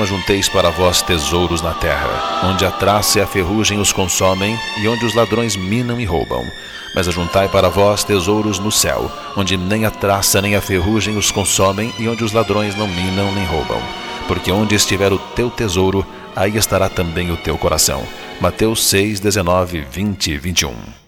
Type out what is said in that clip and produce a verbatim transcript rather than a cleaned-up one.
ajunteis para vós tesouros na terra, onde a traça e a ferrugem os consomem, e onde os ladrões minam e roubam. Mas ajuntai para vós tesouros no céu, onde nem a traça nem a ferrugem os consomem, e onde os ladrões não minam nem roubam. Porque onde estiver o teu tesouro, aí estará também o teu coração. Mateus seis, dezenove, vinte e vinte e um.